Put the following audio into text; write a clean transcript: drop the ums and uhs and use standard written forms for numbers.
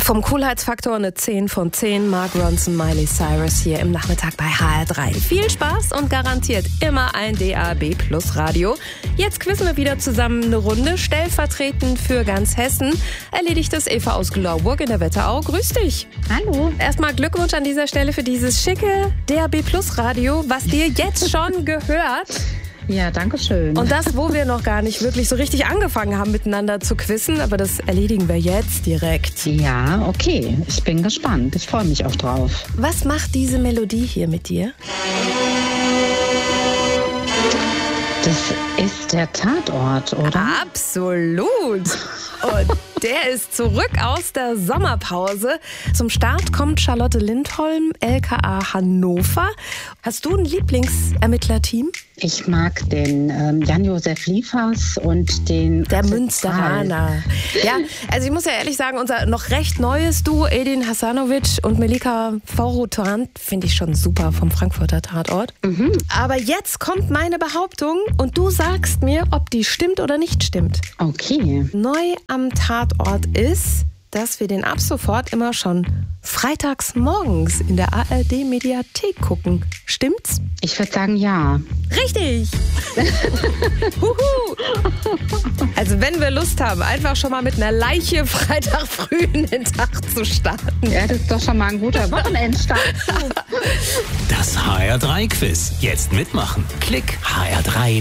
Vom Coolheitsfaktor eine 10 von 10. Mark Ronson, Miley Cyrus hier im Nachmittag bei HR3. Viel Spaß und garantiert immer ein DAB Plus Radio. Jetzt quizzen wir wieder zusammen eine Runde. Stellvertretend für ganz Hessen erledigt es Eva aus Glauburg in der Wetterau. Grüß dich. Hallo. Erstmal Glückwunsch an dieser Stelle für dieses schicke DAB Plus Radio, was dir jetzt schon gehört. Ja, danke schön. Und das, wo wir noch gar nicht wirklich so richtig angefangen haben, miteinander zu quizzen, aber das erledigen wir jetzt direkt. Ja, okay. Ich bin gespannt. Ich freue mich auch drauf. Was macht diese Melodie hier mit dir? Das ist der Tatort, oder? Absolut. Und der ist zurück aus der Sommerpause. Zum Start kommt Charlotte Lindholm, LKA Hannover. Hast du ein Lieblingsermittlerteam? Ich mag den Jan-Josef Liefers und den... Der Münsteraner. Ja, also ich muss ja ehrlich sagen, unser noch recht neues Duo, Edin Hasanovic und Melika Faurutant, finde ich schon super vom Frankfurter Tatort. Mhm. Aber jetzt kommt meine Behauptung und du sagst mir, ob die stimmt oder nicht stimmt. Okay. Neu am Tatort ist, dass wir den ab sofort immer schon freitags morgens in der ARD-Mediathek gucken. Stimmt's? Ich würde sagen, ja. Richtig! Also wenn wir Lust haben, einfach schon mal mit einer Leiche Freitag früh in den Tag zu starten. Ja, das ist doch schon mal ein guter Wochenendstart. Das HR3-Quiz. Jetzt mitmachen. Klick HR3